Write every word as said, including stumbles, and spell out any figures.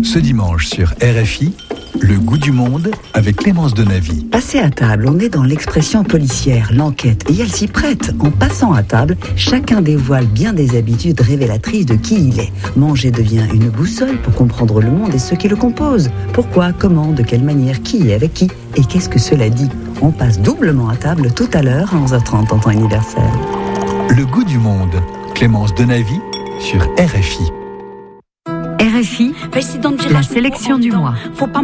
Ce dimanche sur R F I, le goût du monde avec Clémence Denavy. Passer à table, on est dans l'expression policière, l'enquête, et elle s'y prête. En passant à table, chacun dévoile bien des habitudes révélatrices de qui il est. Manger devient une boussole pour comprendre le monde et ceux qui le composent. Pourquoi, comment, de quelle manière, qui est avec qui, et qu'est-ce que cela dit? On passe doublement à table tout à l'heure à onze heures trente en temps universel. Le goût du monde, Clémence Denavy sur R F I. R F I, la sélection du mois.